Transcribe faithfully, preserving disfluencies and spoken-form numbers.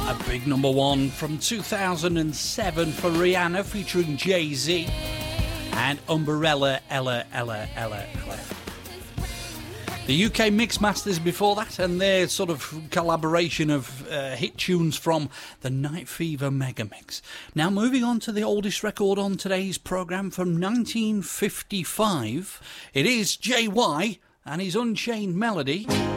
A big number one from two thousand seven for Rihanna featuring Jay-Z and Umbrella, Ella, Ella, Ella, Ella. The U K Mixmasters before that, and their sort of collaboration of uh, hit tunes from the Night Fever Megamix. Now moving on to the oldest record on today's programme from nineteen fifty-five. It is J Y and his Unchained Melody.